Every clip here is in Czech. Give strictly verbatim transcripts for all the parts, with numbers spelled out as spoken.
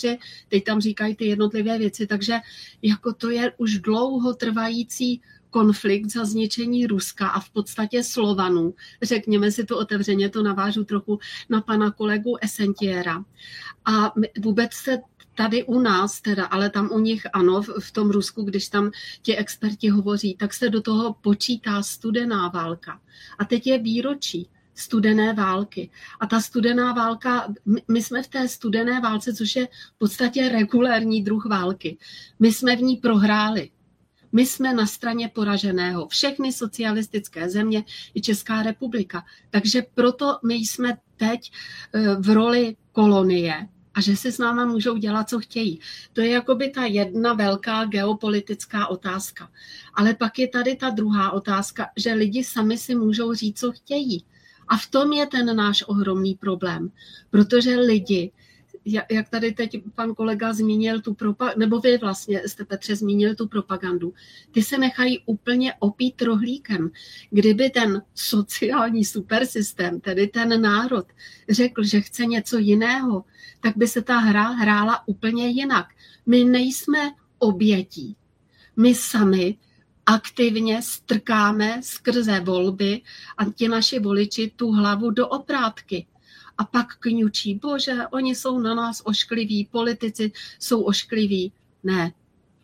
tři, teď tam říkají ty jednotlivé věci, takže jako to je už dlouho trvající konflikt za zničení Ruska a v podstatě Slovanů. Řekněme si to otevřeně, to navážu trochu na pana kolegu Essentiera. A vůbec se tady u nás teda, ale tam u nich ano, v tom Rusku, když tam ti experti hovoří, tak se do toho počítá studená válka. A teď je výročí studené války. A ta studená válka, my jsme v té studené válce, což je v podstatě regulérní druh války. My jsme v ní prohráli. My jsme na straně poraženého. Všechny socialistické země i Česká republika. Takže proto my jsme teď v roli kolonie a že si s náma můžou dělat, co chtějí. To je jakoby ta jedna velká geopolitická otázka. Ale pak je tady ta druhá otázka, že lidi sami si můžou říct, co chtějí. A v tom je ten náš ohromný problém. Protože lidi, jak tady teď pan kolega zmínil tu propagandu, nebo vy vlastně jste, Petře, zmínil tu propagandu, ty se nechají úplně opít rohlíkem. Kdyby ten sociální supersystém, tedy ten národ, řekl, že chce něco jiného, tak by se ta hra hrála úplně jinak. My nejsme obětí. My sami aktivně strkáme skrze volby a ti naši voliči tu hlavu do oprátky. A pak kňučí, bože, oni jsou na nás oškliví, politici jsou oškliví. Ne,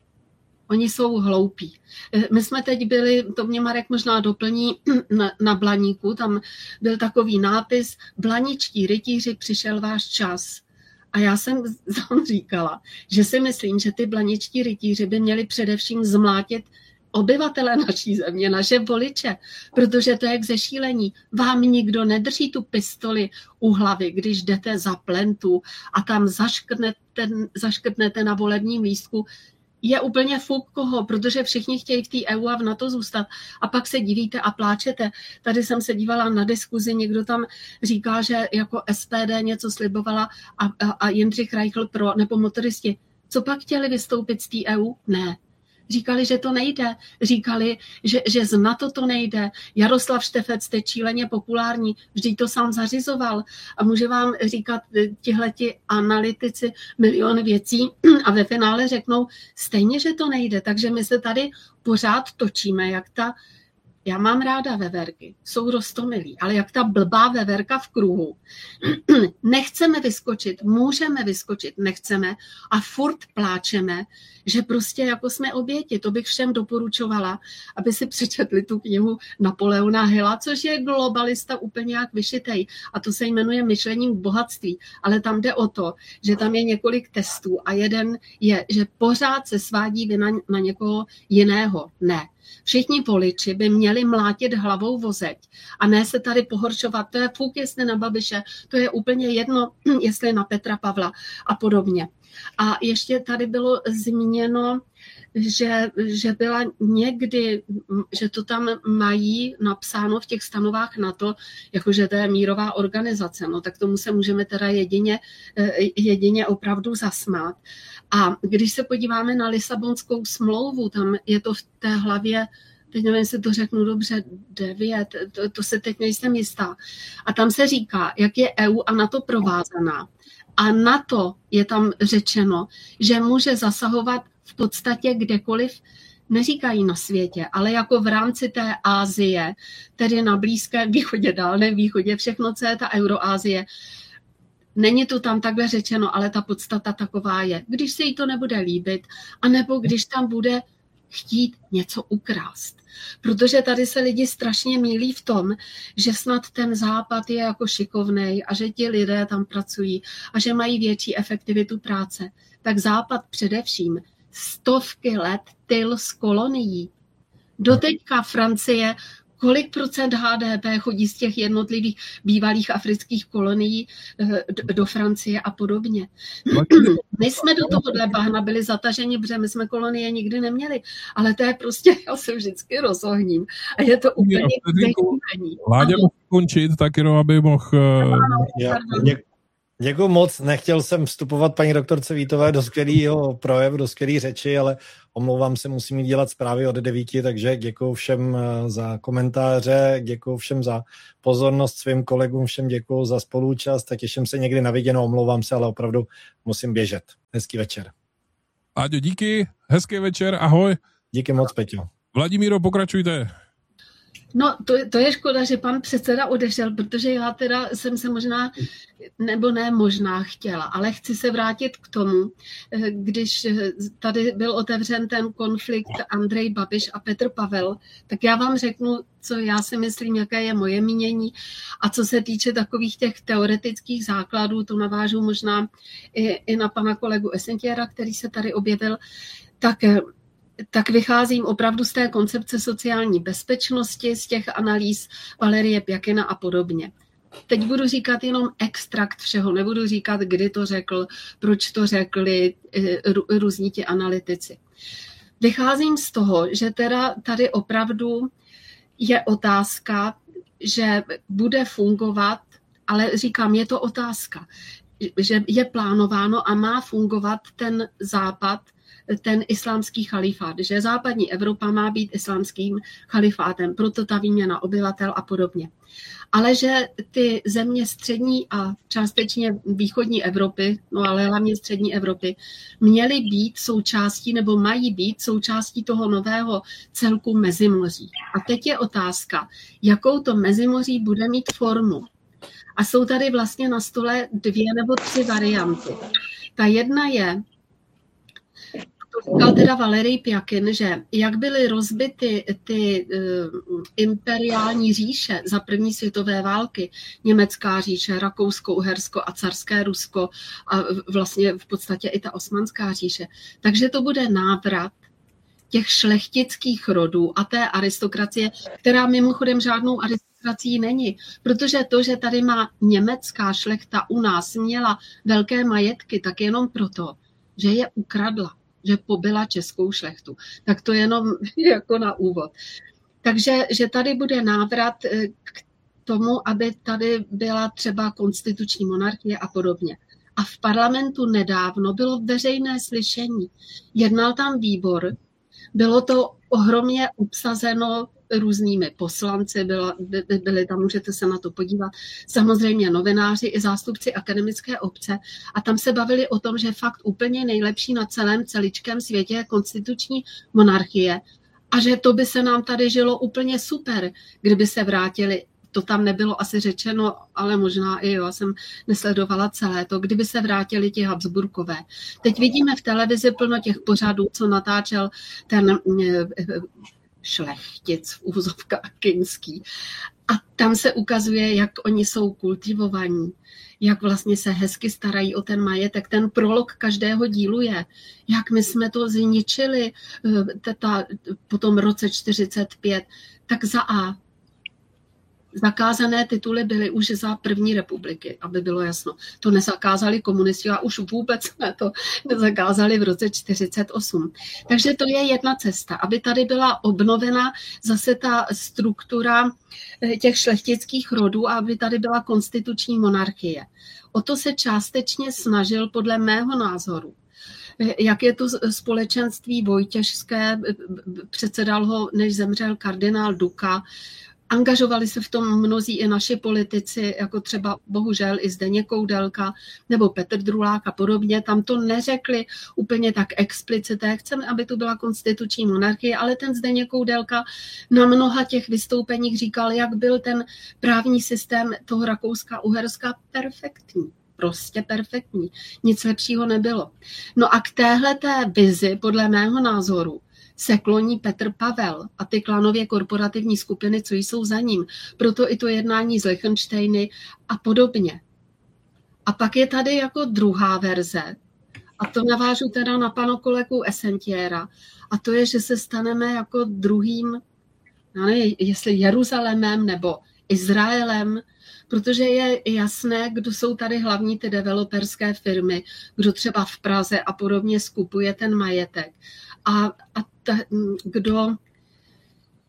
oni jsou hloupí. My jsme teď byli, to mě Marek možná doplní, na, na Blaníku, tam byl takový nápis, blaničtí rytíři, přišel váš čas. A já jsem tam říkala, že si myslím, že ty blaničtí rytíři by měli především zmlátit obyvatele naší země, naše voliče, protože to je k zešílení. Vám nikdo nedrží tu pistoli u hlavy, když jdete za plentu a tam zaškrtnete, zaškrtnete na volebním lístku. Je úplně fuk koho, protože všichni chtějí v té E U a v NATO zůstat. A pak se divíte a pláčete. Tady jsem se dívala na diskuzi, někdo tam říká, že jako S P D něco slibovala a, a, a Jindřich Reichl pro, nebo motoristi. Co pak chtěli vystoupit z té E U? Ne. Říkali, že to nejde. Říkali, že, že z NATO to nejde. Jaroslav Štefec, teď šíleně populární, vždyť to sám zařizoval. A může vám říkat tihleti analytici milion věcí a ve finále řeknou stejně, že to nejde. Takže my se tady pořád točíme, jak ta, já mám ráda veverky, jsou roztomilí, ale jak ta blbá veverka v kruhu. Nechceme vyskočit, můžeme vyskočit, nechceme a furt pláčeme, že prostě jako jsme oběti. To bych všem doporučovala, aby si přečetli tu knihu Napoleona Hilla, což je globalista úplně jak vyšitej. A to se jmenuje Myšlením k bohatství. Ale tam jde o to, že tam je několik testů a jeden je, že pořád se svádí vina na někoho jiného. Ne. Všichni voliči by měli mlátit hlavou o zeď a ne se tady pohoršovat. To je fuk, jestli na Babiše, to je úplně jedno, jestli na Petra Pavla a podobně. A ještě tady bylo zmíněno, že, že byla někdy, že to tam mají napsáno v těch stanovách NATO, jakože to je mírová organizace, no tak tomu se můžeme teda jedině, jedině opravdu zasmát. A když se podíváme na Lisabonskou smlouvu, tam je to v té hlavě, teď nevím, jestli to řeknu dobře, devět, to, to se teď nejsem jistá. A tam se říká, jak je E U a NATO provázaná. A NATO je tam řečeno, že může zasahovat v podstatě kdekoliv, neříkají na světě, ale jako v rámci té Asie, tedy na Blízkém východě, Dálném východě, všechno, co je ta Euroázie. Není to tam takhle řečeno, ale ta podstata taková je. Když se jí to nebude líbit, anebo když tam bude chtít něco ukrást. Protože tady se lidi strašně mýlí v tom, že snad ten západ je jako šikovnej a že ti lidé tam pracují a že mají větší efektivitu práce. Tak západ především stovky let tyl z kolonií. Doteďka Francie, kolik procent H D P chodí z těch jednotlivých bývalých afrických kolonií do Francie a podobně. My jsme do tohohle bahna byli zataženi, protože my jsme kolonie nikdy neměli, ale to je prostě, já se vždycky rozohním a je to úplně zechývení. Láďa mohl končit, tak jenom aby mohl... Já, Děkuji moc, nechtěl jsem vstupovat paní doktorce Vítové do skvělého projevu, do skvělé řeči, ale omlouvám se, musím jít dělat zprávy od devíti, takže děkuji všem za komentáře, děkuji všem za pozornost, svým kolegům všem děkuji za spoluúčast a těším se někdy na viděnou, omlouvám se, ale opravdu musím běžet. Hezký večer. Áďo, díky, hezký večer, ahoj. Díky moc, Peťo. Vladimíro, pokračujte. No, to, to je škoda, že pan předseda odešel, protože já teda jsem se možná, nebo ne možná chtěla, ale chci se vrátit k tomu, když tady byl otevřen ten konflikt Andrej Babiš a Petr Pavel, tak já vám řeknu, co já si myslím, jaké je moje mínění a co se týče takových těch teoretických základů, to navážu možná i, i na pana kolegu Esentiera, který se tady objevil, tak tak vycházím opravdu z té koncepce sociální bezpečnosti, z těch analýz Valerie Pjakina a podobně. Teď budu říkat jenom extrakt všeho, nebudu říkat, kdy to řekl, proč to řekli různí ti analytici. Vycházím z toho, že teda tady opravdu je otázka, že bude fungovat, ale říkám, je to otázka, že je plánováno a má fungovat ten západ, ten islámský chalifát, že západní Evropa má být islámským chalifátem, proto ta výměna obyvatel a podobně. Ale že ty země střední a částečně východní Evropy, no ale hlavně střední Evropy, měly být součástí nebo mají být součástí toho nového celku Mezimoří. A teď je otázka, jakou to Mezimoří bude mít formu. A jsou tady vlastně na stole dvě nebo tři varianty. Ta jedna je, to říkal teda Valerij Pjakin, že jak byly rozbity ty uh, imperiální říše za první světové války, německá říše, Rakousko-Uhersko a carské Rusko a vlastně v podstatě i ta osmanská říše, takže to bude návrat těch šlechtických rodů a té aristokracie, která mimochodem žádnou aristokracií není, protože to, že tady má německá šlechta u nás měla velké majetky, tak jenom proto, že je ukradla, že pobyla českou šlechtu. Tak to jenom jako na úvod. Takže že tady bude návrat k tomu, aby tady byla třeba konstituční monarchie a podobně. A v parlamentu nedávno bylo veřejné slyšení. Jednal tam výbor, bylo to ohromně obsazeno různými poslanci, byla, by, byli tam, můžete se na to podívat, samozřejmě novináři i zástupci akademické obce a tam se bavili o tom, že fakt úplně nejlepší na celém celičkém světě je konstituční monarchie a že to by se nám tady žilo úplně super, kdyby se vrátili. To tam nebylo asi řečeno, ale možná i jo, já jsem nesledovala celé to, kdyby se vrátili ti Habsburkové. Teď vidíme v televizi plno těch pořadů, co natáčel ten šlechtic v úvozovkách Kinský. A tam se ukazuje, jak oni jsou kultivovaní, jak vlastně se hezky starají o ten majetek. Ten prolog každého dílu je, jak my jsme to zničili teta, po tom roce čtyřicet pět. Tak za A. Zakázané tituly byly už za první republiky, aby bylo jasno. To nezakázali komunisti a už vůbec jsme to nezakázali v roce čtyřicet osm. Takže to je jedna cesta, aby tady byla obnovena zase ta struktura těch šlechtických rodů a aby tady byla konstituční monarchie. O to se částečně snažil podle mého názoru. Jak je to společenství vojtěžské, předsedal ho, než zemřel kardinál Duka, angažovali se v tom mnozí i naši politici, jako třeba bohužel i Zdeněk Koudelka nebo Petr Drulák a podobně. Tam to neřekli úplně tak explicitně. Chceme, aby tu byla konstituční monarchie, ale ten Zdeněk Koudelka na mnoha těch vystoupeních říkal, jak byl ten právní systém toho Rakouska-Uherska perfektní. Prostě perfektní. Nic lepšího nebylo. No a k téhleté vizi, podle mého názoru, se kloní Petr Pavel a ty klanově korporativní skupiny, co jsou za ním. Proto i to jednání z Lichtensteiny a podobně. A pak je tady jako druhá verze, a to navážu teda na panu kolegu Esentiera, a to je, že se staneme jako druhým, já nevím, jestli Jeruzalémem nebo Izraelem, protože je jasné, kdo jsou tady hlavní ty developerské firmy, kdo třeba v Praze a podobně skupuje ten majetek. A, a ta, kdo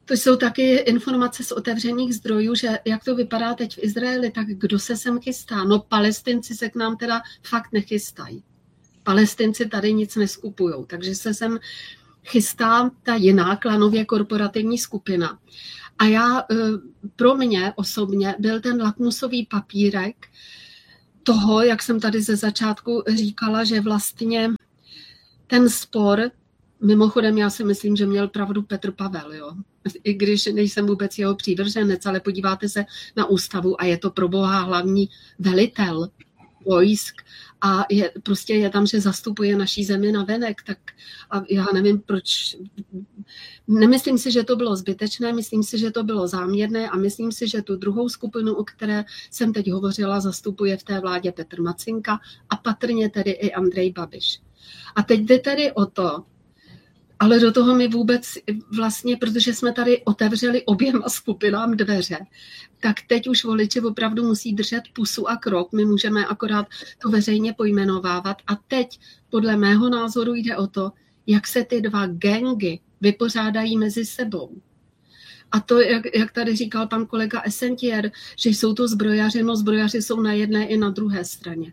To jsou taky informace z otevřených zdrojů, že jak to vypadá teď v Izraeli, tak kdo se sem chystá? No Palestinci se k nám teda fakt nechystají. Palestinci tady nic neskupujou, takže se sem chystá ta jiná klanově korporativní skupina. A já, pro mě osobně, byl ten lakmusový papírek toho, jak jsem tady ze začátku říkala, že vlastně ten spor, mimochodem já si myslím, že měl pravdu Petr Pavel, jo. I když nejsem vůbec jeho přívrženec, ale podíváte se na ústavu a je to pro Boha hlavní velitel vojsk a je, prostě je tam, že zastupuje naší zemi na venek, tak a já nevím proč, nemyslím si, že to bylo zbytečné, myslím si, že to bylo záměrné a myslím si, že tu druhou skupinu, o které jsem teď hovořila, zastupuje v té vládě Petr Macinka a patrně tedy i Andrej Babiš. A teď jde tedy o to, ale do toho my vůbec vlastně, protože jsme tady otevřeli oběma skupinám dveře, tak teď už voliči opravdu musí držet pusu a krok. My můžeme akorát to veřejně pojmenovávat. A teď podle mého názoru jde o to, jak se ty dva gangy vypořádají mezi sebou. A to, jak, jak tady říkal pan kolega Essentier, že jsou to zbrojaři, no zbrojaři jsou na jedné i na druhé straně.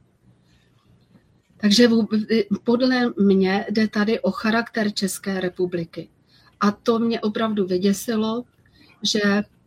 Takže podle mě jde tady o charakter České republiky. A to mě opravdu vyděsilo, že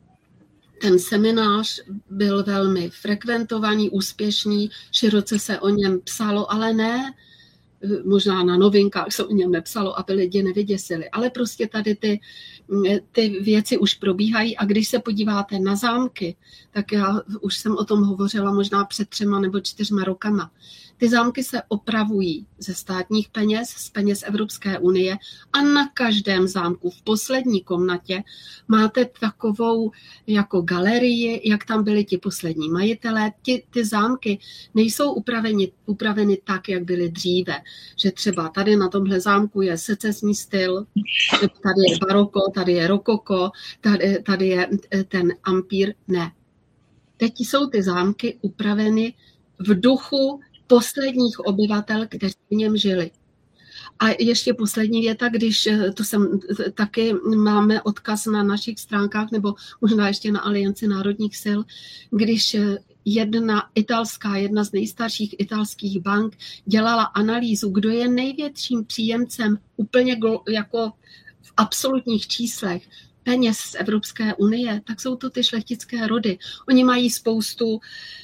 ten seminář byl velmi frekventovaný, úspěšný, široce se o něm psalo, ale ne, možná na Novinkách se o něm nepsalo, aby lidi nevyděsili, ale prostě tady ty, ty věci už probíhají a když se podíváte na zámky, tak já už jsem o tom hovořila možná před třema nebo čtyřma rokama. Ty zámky se opravují ze státních peněz, z peněz Evropské unie a na každém zámku v poslední komnatě máte takovou jako galerii, jak tam byli ti poslední majitelé. Ty, ty zámky nejsou upraveni, upraveny tak, jak byly dříve. Že třeba tady na tomhle zámku je secesní styl, tady je baroko, tady je rokoko, tady, tady je ten ampír. Ne. Teď jsou ty zámky upraveny v duchu posledních obyvatel, kteří v něm žili. A ještě poslední věta, když to jsem taky máme odkaz na našich stránkách, nebo možná ještě na Alianci národních sil, když jedna italská, jedna z nejstarších italských bank dělala analýzu, kdo je největším příjemcem úplně jako v absolutních číslech peněz z Evropské unie, tak jsou to ty šlechtické rody. Oni mají spoustu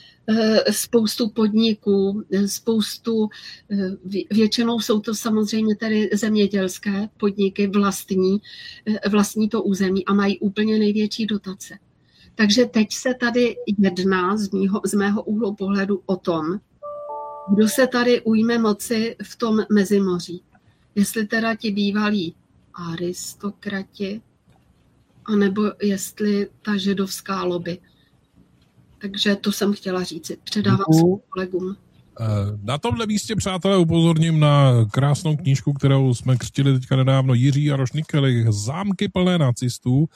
spoustu podniků, spoustu, většinou jsou to samozřejmě tedy zemědělské podniky vlastní, vlastní to území a mají úplně největší dotace. Takže teď se tady jedná z mýho, z mého úhlu pohledu o tom, kdo se tady ujme moci v tom Mezimoří. Jestli teda ti bývalí aristokrati, anebo jestli ta židovská lobby. Takže to jsem chtěla říct. Předávám svým kolegům. Na tomhle místě, přátelé, upozorním na krásnou knížku, kterou jsme křtili teďka nedávno, Jiří Jaroš Nikelich, Zámky plné nacistů,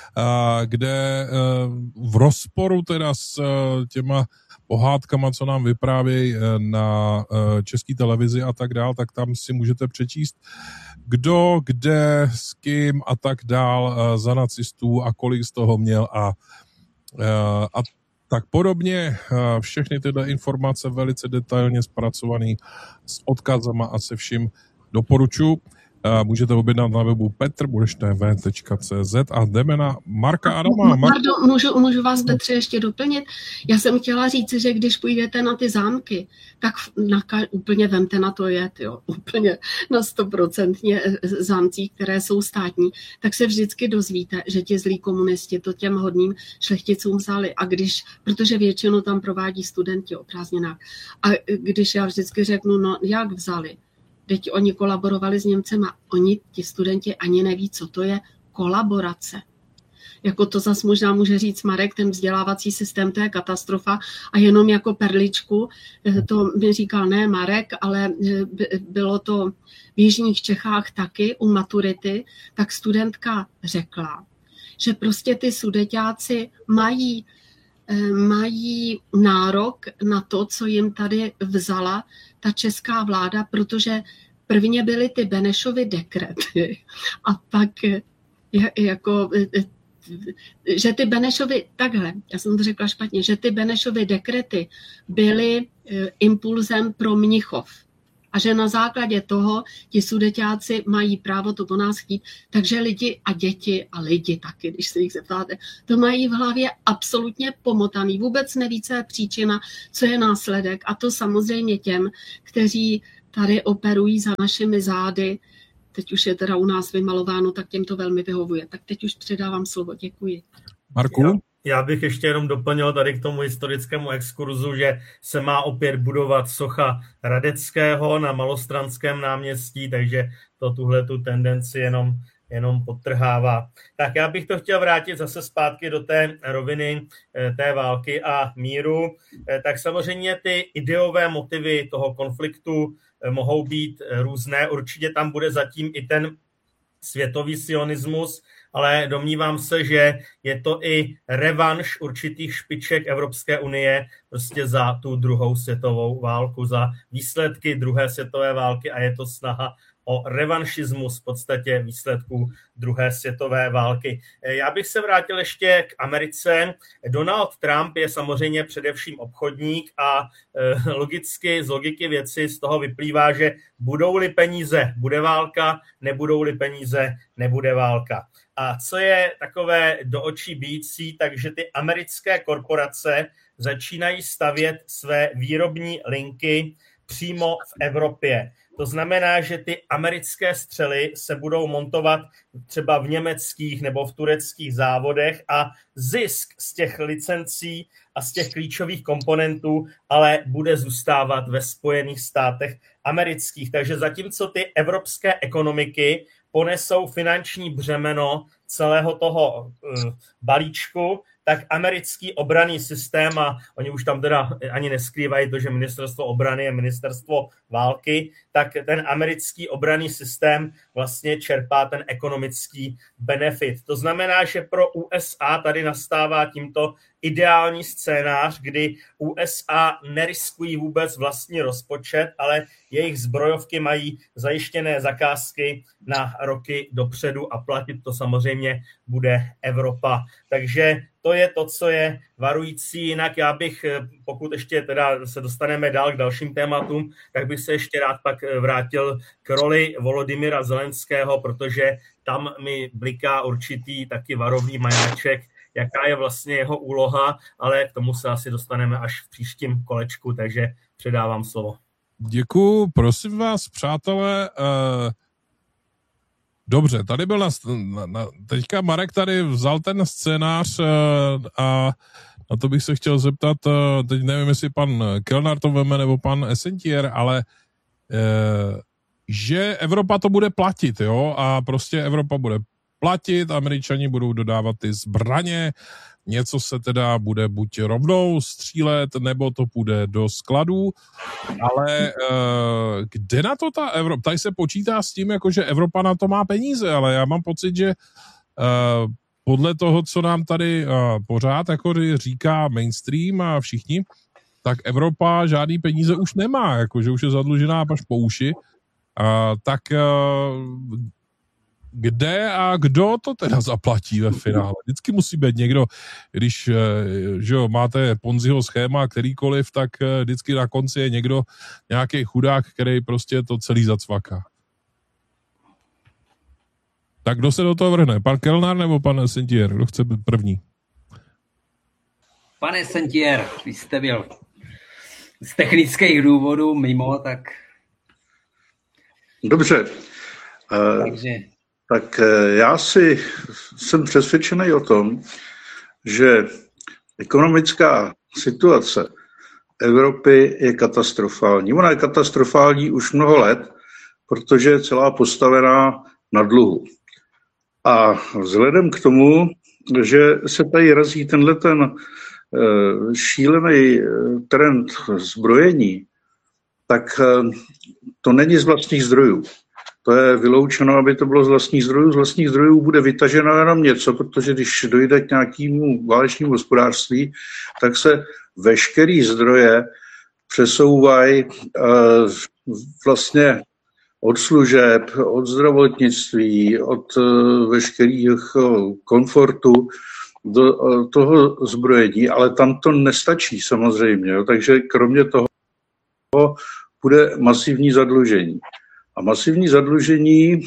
kde v rozporu teda s těma pohádkama, co nám vyprávějí na české televizi a tak dál, tak tam si můžete přečíst, kdo, kde, s kým a tak dál za nacistů a kolik z toho měl a, a tak podobně všechny tyhle informace velice detailně zpracovaný s odkazama a se vším doporučuji. Můžete objednat na webu petr budeš t v tečka c z a jdeme na Marka Adama. Mark... Pardon, můžu, můžu vás, Petře, ještě doplnit? Já jsem chtěla říct, že když půjdete na ty zámky, tak na, úplně vemte na to jet, jo, úplně na stoprocentně zámcích, které jsou státní, tak se vždycky dozvíte, že ti zlí komunisti to těm hodným šlechticům vzali. A když, protože většinou tam provádí studenti o prázdninách, a když já vždycky řeknu, no jak vzali, teď oni kolaborovali s Němcema. Oni, ti studenti, ani neví, co to je kolaborace. Jako to zas možná může říct Marek, ten vzdělávací systém, to je katastrofa a jenom jako perličku, to mi říkal ne Marek, ale bylo to v jižních Čechách taky u maturity, tak studentka řekla, že prostě ty sudeťáci mají mají nárok na to, co jim tady vzala ta česká vláda, protože prvně byly ty Benešovy dekrety a pak jako že ty Benešovy, takhle, já jsem to řekla špatně, že ty Benešovy dekrety byly impulzem pro Mnichov. A že na základě toho ti Sudeťáci mají právo to po nás chtít. Takže lidi a děti a lidi taky, když se jich zeptáte, to mají v hlavě absolutně pomotaný. Vůbec neví, co je příčina, co je následek. A to samozřejmě těm, kteří tady operují za našimi zády. Teď už je teda u nás vymalováno, tak těm to velmi vyhovuje. Tak teď už předávám slovo. Děkuji. Marku? Já, já bych ještě jenom doplnil tady k tomu historickému exkurzu, že se má opět budovat socha Radeckého na Malostranském náměstí, takže to tuhletu tendenci jenom, jenom podtrhává. Tak já bych to chtěl vrátit zase zpátky do té roviny té války a míru. Tak samozřejmě ty ideové motivy toho konfliktu mohou být různé. Určitě tam bude zatím i ten světový sionismus, ale domnívám se, že je to i revanš určitých špiček Evropské unie prostě za tu druhou světovou válku, za výsledky druhé světové války a je to snaha o revanšismus v podstatě výsledků druhé světové války. Já bych se vrátil ještě k Americe. Donald Trump je samozřejmě především obchodník a logicky, z logiky věci z toho vyplývá, že budou-li peníze, bude válka, nebudou-li peníze, nebude válka. A co je takové do očí bijící, takže ty americké korporace začínají stavět své výrobní linky přímo v Evropě. To znamená, že ty americké střely se budou montovat třeba v německých nebo v tureckých závodech a zisk z těch licencí a z těch klíčových komponentů ale bude zůstávat ve Spojených státech amerických. Takže zatímco ty evropské ekonomiky ponesou finanční břemeno celého toho uh, balíčku, tak americký obranný systém, a oni už tam teda ani neskrývají to, že ministerstvo obrany je ministerstvo války, tak ten americký obranný systém vlastně čerpá ten ekonomický benefit. To znamená, že pro U S A tady nastává tímto ideální scénář, kdy U S A neriskují vůbec vlastní rozpočet, ale jejich zbrojovky mají zajištěné zakázky na roky dopředu a platit to samozřejmě bude Evropa. Takže to je to, co je varující. Jinak já bych, pokud ještě teda se dostaneme dál k dalším tématům, tak bych se ještě rád pak vrátil k roli Volodymyra Zelenského, protože tam mi bliká určitý taky varovný majáček, jaká je vlastně jeho úloha, ale k tomu se asi dostaneme až v příštím kolečku, takže předávám slovo. Děkuju, prosím vás, přátelé. Uh... Dobře, tady byl na, na, na, teďka Marek tady vzal ten scénář uh, a na to bych se chtěl zeptat, uh, teď nevím, jestli pan Kellner to veme nebo pan Essentier, ale uh, že Evropa to bude platit, jo, a prostě Evropa bude platit, Američani budou dodávat ty zbraně, něco se teda bude buď rovnou střílet, nebo to půjde do skladů, ale uh, kde na to ta Evropa, tady se počítá s tím, jako že Evropa na to má peníze, ale já mám pocit, že uh, podle toho, co nám tady uh, pořád jako říká mainstream a všichni, tak Evropa žádný peníze už nemá, jako že už je zadlužená až po uši, uh, tak uh, kde a kdo to teda zaplatí ve finále? Vždycky musí být někdo, když že jo, máte Ponziho schéma kterýkoliv, tak vždycky na konci je někdo, nějaký chudák, který prostě to celý zacvaká. Tak kdo se do toho vrhne? Pan Kellner nebo pan Sentier? Kdo chce být první? Pane Sentier, vy jste byl z technických důvodů mimo, tak... Dobře. Takže... Tak já si jsem přesvědčený o tom, že ekonomická situace Evropy je katastrofální. Ona je katastrofální už mnoho let, protože je celá postavená na dluhu. A vzhledem k tomu, že se tady razí tenhle ten šílený trend zbrojení, tak to není z vlastních zdrojů. To je vyloučeno, aby to bylo z vlastních zdrojů. Z vlastních zdrojů bude vytaženo jenom něco, protože když dojde k nějakému válečnému hospodářství, tak se veškeré zdroje přesouvají uh, vlastně od služeb, od zdravotnictví, od veškerých komfortu do toho zbrojení, ale tam to nestačí samozřejmě. Jo. Takže kromě toho bude masivní zadlužení. A masivní zadlužení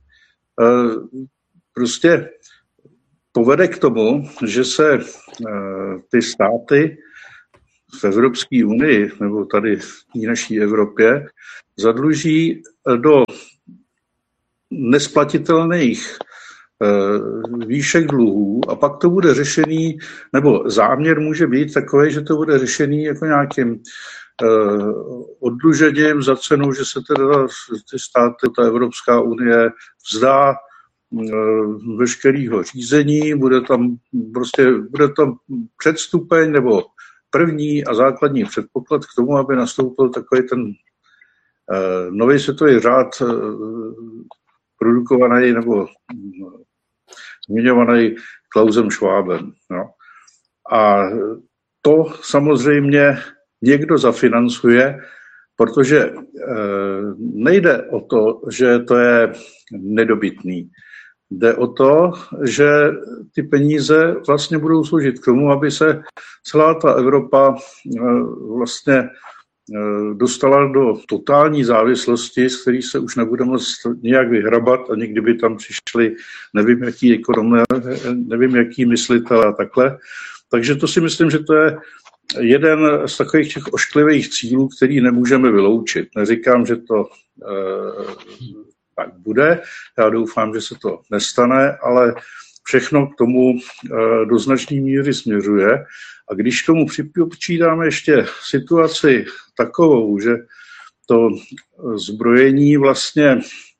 prostě povede k tomu, že se ty státy v Evropské unii nebo tady v naší Evropě zadluží do nesplatitelných výšek dluhů a pak to bude řešený, nebo záměr může být takový, že to bude řešený jako nějakým oddlužením za cenu, že se teda ty státy, ta Evropská unie vzdá veškerého řízení, bude tam prostě bude tam předstupeň nebo první a základní předpoklad k tomu, aby nastoupil takový ten uh, nový světový řád uh, produkovaný nebo zmiňovaný Klausem Schwabem. No. A to samozřejmě někdo zafinancuje, protože uh, nejde o to, že to je nedobytný. Jde o to, že ty peníze vlastně budou sloužit k tomu, aby se celá ta Evropa vlastně dostala do totální závislosti, z který se už nebude moct nějak vyhrabat a někdy by tam přišli nevím jaký ekonomé, nevím jaký myslitel a takhle. Takže to si myslím, že to je jeden z takových těch ošklivých cílů, který nemůžeme vyloučit. Neříkám, že to tak bude. Já doufám, že se to nestane, ale všechno k tomu do značné míry směřuje. A když k tomu připočítáme ještě situaci takovou, že to zbrojení vlastně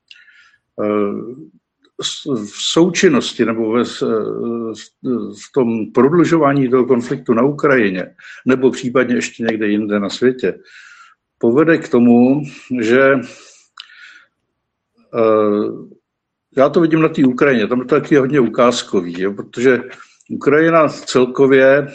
v součinnosti nebo ve, v tom prodlužování toho konfliktu na Ukrajině nebo případně ještě někde jinde na světě povede k tomu, že já to vidím na té Ukrajině, tam je to taky hodně ukázkový, jo, protože Ukrajina celkově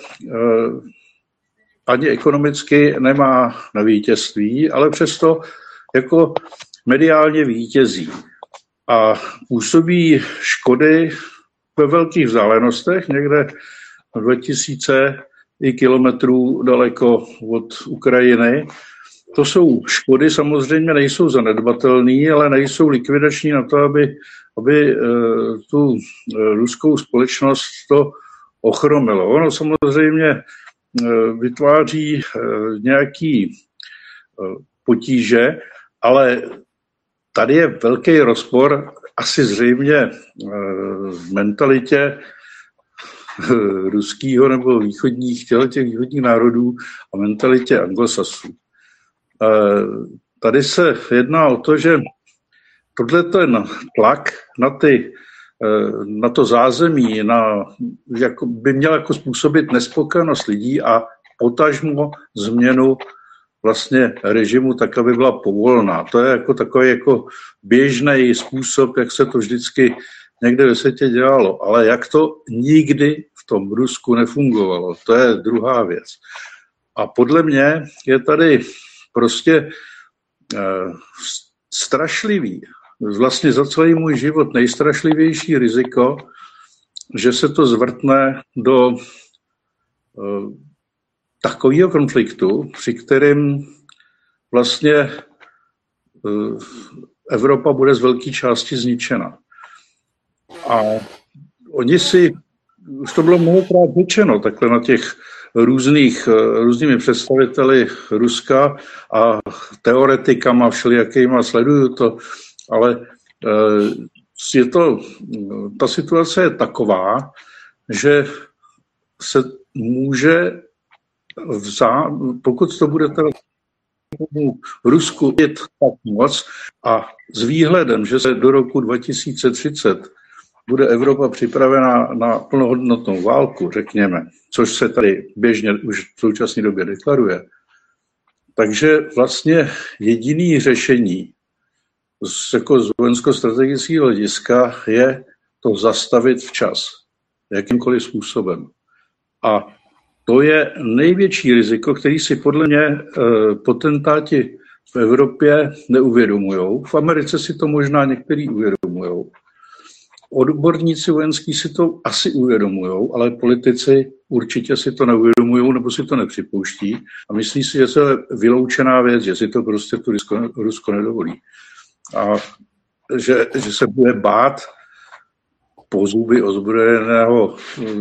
ani ekonomicky nemá na vítězství, ale přesto jako mediálně vítězí. A působí škody ve velkých vzdálenostech, někde dva tisíce kilometrů daleko od Ukrajiny. To jsou škody, samozřejmě nejsou zanedbatelné, ale nejsou likvidační na to, aby, aby tu ruskou společnost to ochromilo. Ono samozřejmě vytváří nějaký potíže, ale tady je velký rozpor asi zřejmě v mentalitě ruského nebo východních, těch východních národů a mentalitě anglosasů. Tady se jedná o to, že tohle ten tlak na, ty, na to zázemí na, jako by měl jako způsobit nespokojenost lidí a potažmo změnu vlastně režimu tak, aby byla povolná. To je jako takový jako běžný způsob, jak se to vždycky někde ve světě dělalo. Ale jak to nikdy v tom Rusku nefungovalo, to je druhá věc. A podle mě je tady prostě eh, strašlivý, vlastně za celý můj život nejstrašlivější riziko, že se to zvrtne do eh, takového konfliktu, při kterém vlastně eh, Evropa bude z velké části zničena. A oni si, už to bylo mnohokrát řečeno, takhle na těch různých, různými představiteli Ruska a teoretikama všelijakýma, sleduju to, ale je to, ta situace je taková, že se může vzá, pokud to bude teda Rusku jít tak moc a s výhledem, že se do roku dva tisíce třicet bude Evropa připravena na plnohodnotnou válku, řekněme, což se tady běžně už v současné době deklaruje. Takže vlastně jediný řešení z, jako z vojensko-strategického hlediska je to zastavit včas, jakýmkoliv způsobem. A to je největší riziko, který si podle mě potentáti v Evropě neuvědomujou. V Americe si to možná některý uvědomujou. Odborníci vojenský si to asi uvědomujou, ale politici určitě si to neuvědomují nebo si to nepřipouští a myslí si, že to je vyloučená věc, že si to prostě tu Rusko, Rusko nedovolí. A že, že se bude bát po zuby ozbrojeného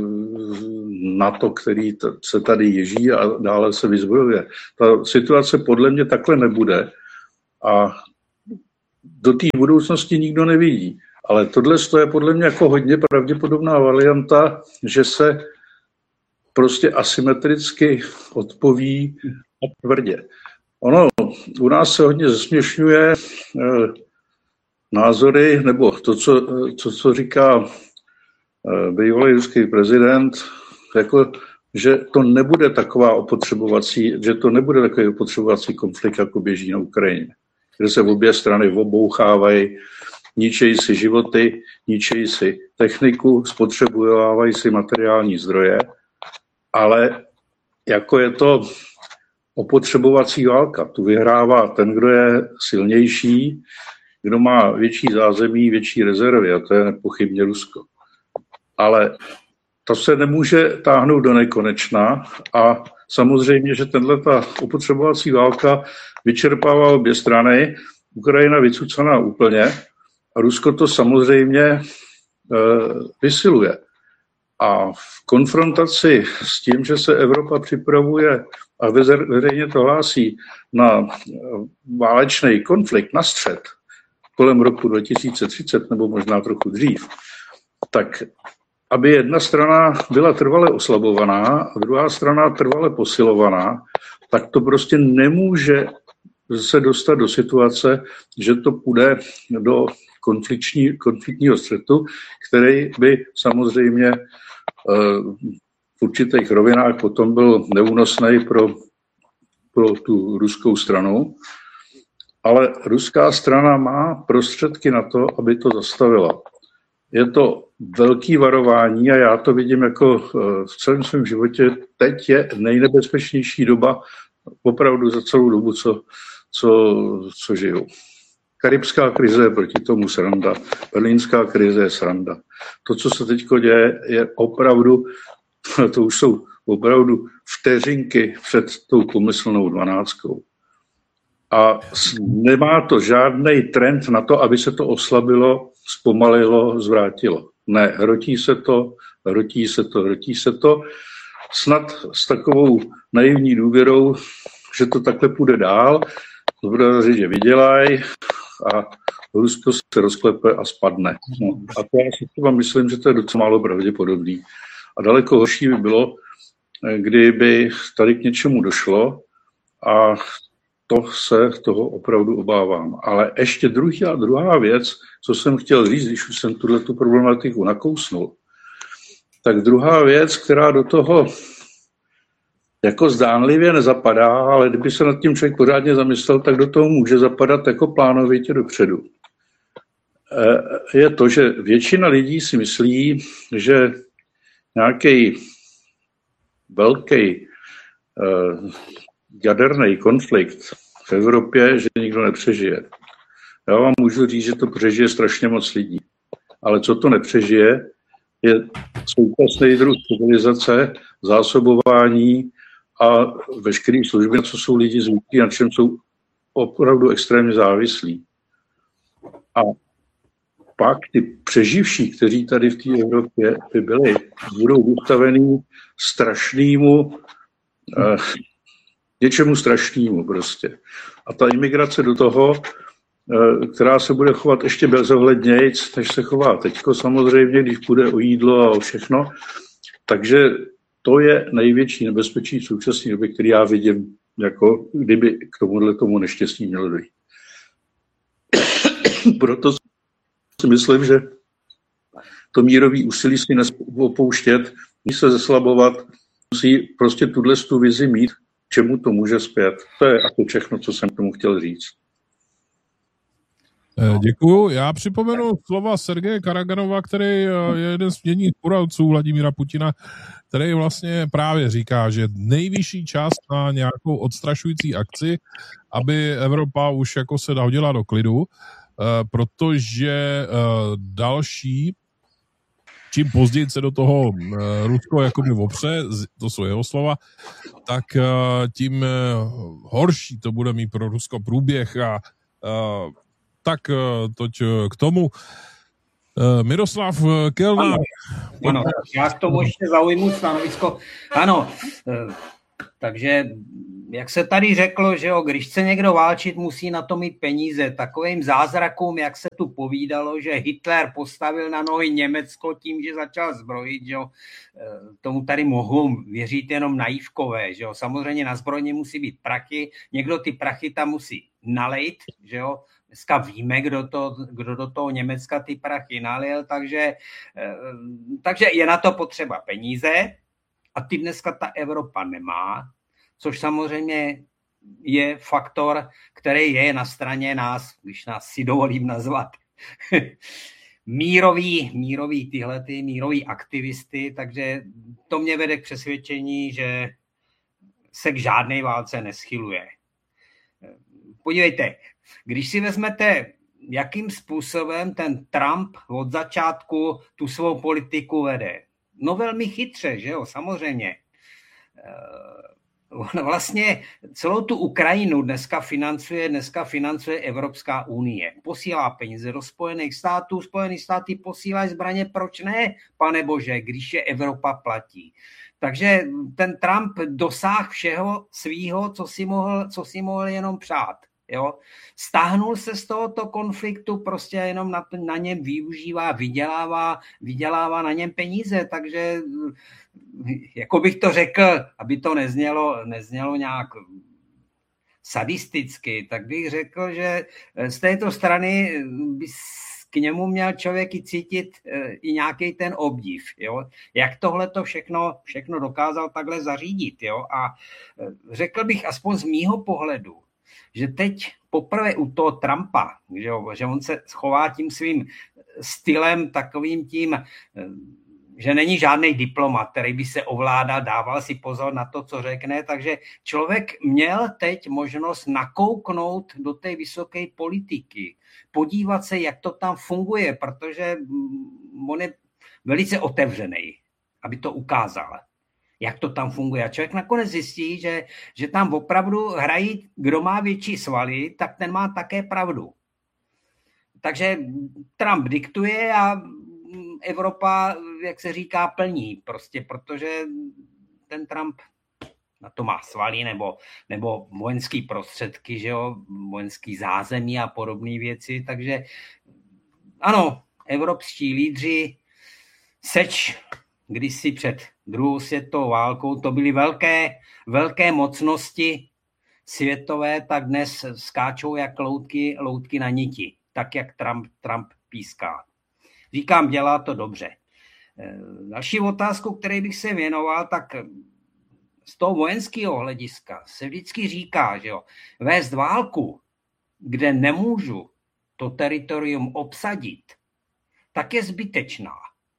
NATO, který t- se tady ježí a dále se vyzbrojuje. Ta situace podle mě takhle nebude a do té budoucnosti nikdo nevidí. Ale tohle je podle mě jako hodně pravděpodobná varianta, že se prostě asymetricky odpoví tvrdě. Ono u nás se hodně zesměšňuje eh, názory, nebo to, co, to, co říká eh, bývalý ruský prezident, jako, že to nebude taková opotřebovací, že to nebude takový opotřebovací konflikt, jako běží na Ukrajině, kde se obě strany obouchávají, ničejí si životy, ničejí si techniku, spotřebovávají si materiální zdroje, ale jako je to opotřebovací válka. Tu vyhrává ten, kdo je silnější, kdo má větší zázemí, větší rezervy, a to je nepochybně Rusko. Ale to se nemůže táhnout do nekonečna a samozřejmě, že tenhleta opotřebovací válka vyčerpává obě strany, Ukrajina vycucaná úplně, a Rusko to samozřejmě e, vysiluje. A v konfrontaci s tím, že se Evropa připravuje a veřejně to hlásí na válečný konflikt, na střet, kolem roku dva tisíce třicet nebo možná trochu dřív, tak aby jedna strana byla trvale oslabovaná a druhá strana trvale posilovaná, tak to prostě nemůže se dostat do situace, že to půjde do konfliktního střetu, který by samozřejmě v určitých rovinách potom byl neúnosný pro, pro tu ruskou stranu. Ale ruská strana má prostředky na to, aby to zastavila. Je to velký varování a já to vidím jako v celém svém životě. Teď je nejnebezpečnější doba opravdu za celou dobu, co, co, co žiju. Karibská krize je proti tomu sranda, berlínská krize je sranda. To, co se teď děje, je opravdu, to už jsou opravdu vteřinky před tou pomyslnou dvanáctkou. A nemá to žádný trend na to, aby se to oslabilo, zpomalilo, zvrátilo. Ne, hrotí se to, hrotí se to, hrotí se to. Snad s takovou naivní důvěrou, že to takhle půjde dál, zbrojaři, že vydělají a Rusko se rozklepe a spadne. No, a to já si třeba myslím, že to je docela málo pravděpodobný. A daleko horší by bylo, kdyby tady k něčemu došlo a to se toho opravdu obávám. Ale ještě druhý a druhá věc, co jsem chtěl říct, když už jsem tuto problematiku nakousnul, tak druhá věc, která do toho jako zdánlivě nezapadá, ale kdyby se nad tím člověk pořádně zamyslel, tak do toho může zapadat jako plánovitě dopředu. Je to, že většina lidí si myslí, že nějaký velký jaderný konflikt v Evropě, že nikdo nepřežije. Já vám můžu říct, že to přežije strašně moc lidí. Ale co to nepřežije, je současný druh civilizace, zásobování a veškeré služby, na co jsou lidi zvyklí, na čem jsou opravdu extrémně závislí. A pak ty přeživší, kteří tady v té Evropě by byli, budou vystavený strašnému eh, něčemu strašnému prostě. A ta imigrace do toho, která se bude chovat ještě bezohlednějc, než se chová teďko samozřejmě, když půjde o jídlo a o všechno. Takže to je největší nebezpečí v současné době, který já vidím, jako kdyby k tomuhle tomu neštěstí mělo dojít. Proto si myslím, že to mírový úsilí si neopouštět, musí se zeslabovat, musí prostě tuhle tu vizi mít, čemu to může zpět. To je jako všechno, co jsem k tomu chtěl říct. Děkuju. Já připomenu slova Sergeje Karaganova, který je jeden z měnných poradců Vladimíra Putina, který vlastně právě říká, že nejvyšší čas na nějakou odstrašující akci, aby Evropa už jako se hodila do klidu, protože další, čím později se do toho Rusko jakoby opře, to jsou jeho slova, tak tím horší to bude mít pro Rusko průběh a tak toť k tomu. Miroslav Kelnár. Ano, ano, já k tomu ještě zaujmu stanovisko. Ano, takže jak se tady řeklo, že jo, když chce někdo válčit, musí na to mít peníze. Takovým zázrakům, jak se tu povídalo, že Hitler postavil na nohy Německo tím, že začal zbrojit, že jo, tomu tady mohou věřit jenom naivkové, že jo. Samozřejmě na zbrojně musí být prachy, někdo ty prachy tam musí nalejt, že jo. Dneska víme, kdo, to, kdo do toho Německa ty prachy nalil, takže, takže je na to potřeba peníze a ty dneska ta Evropa nemá, což samozřejmě je faktor, který je na straně nás, když nás si dovolím nazvat, mírový, mírový tyhle ty mírový aktivisty, takže to mě vede k přesvědčení, že se k žádné válce neschyluje. Podívejte, když si vezmete, jakým způsobem ten Trump od začátku tu svou politiku vede. No velmi chytře, že jo, samozřejmě. Vlastně celou tu Ukrajinu dneska financuje, dneska financuje Evropská unie. Posílá peníze do Spojených států, Spojené státy posílají zbraně, proč ne, pane bože, když je Evropa platí. Takže ten Trump dosáhl všeho svýho, co si mohl, co si mohl jenom přát. Jo? Stáhnul se z tohoto konfliktu, prostě jenom na, na něm využívá, vydělává, vydělává na něm peníze, takže jako bych to řekl, aby to neznělo, neznělo nějak sadisticky, tak bych řekl, že z této strany by k němu měl člověk i cítit i nějaký ten obdiv, jo? Jak tohle to všechno, všechno dokázal takhle zařídit. Jo? A řekl bych aspoň z mýho pohledu, že teď poprvé u toho Trumpa, že, jo, že on se schová tím svým stylem takovým tím, že není žádný diplomat, který by se ovládal, dával si pozor na to, co řekne, takže člověk měl teď možnost nakouknout do té vysoké politiky, podívat se, jak to tam funguje, protože on je velice otevřený, aby to ukázal, jak to tam funguje. A člověk nakonec zjistí, že, že tam opravdu hrají, kdo má větší svaly, tak ten má také pravdu. Takže Trump diktuje a Evropa, jak se říká, plní. Prostě protože ten Trump na to má svaly nebo, nebo vojenský prostředky, že jo, vojenský zázemí a podobné věci. Takže ano, evropští lídři seč kdysi před druhou světovou válkou, to byly velké, velké mocnosti světové, tak dnes skáčou jak loutky, loutky na niti, tak jak Trump, Trump píská. Říkám, dělá to dobře. Další otázku, které bych se věnoval, tak z toho vojenského hlediska se vždycky říká, že jo, vést válku, kde nemůžu to teritorium obsadit, tak je zbytečná.